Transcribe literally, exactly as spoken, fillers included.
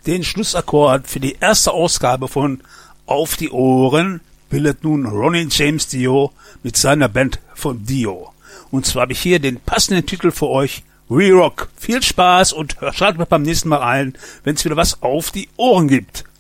Den Schlussakkord für die erste Ausgabe von Auf die Ohren bildet nun Ronnie James Dio mit seiner Band von Dio. Und zwar habe ich hier den passenden Titel für euch, We Rock. Viel Spaß und schaltet beim nächsten Mal ein, wenn es wieder was auf die Ohren gibt.